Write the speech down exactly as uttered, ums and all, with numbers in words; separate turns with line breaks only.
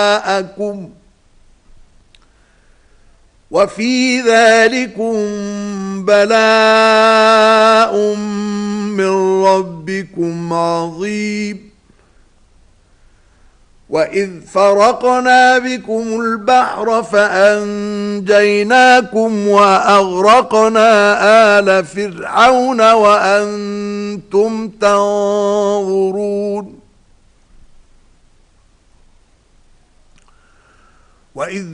أبناءكم وفي ذلكم بلاء من ربكم عظيم. وإذ فرقنا بكم البحر فأنجيناكم وأغرقنا آل فرعون وأنتم تنظرون. وإذ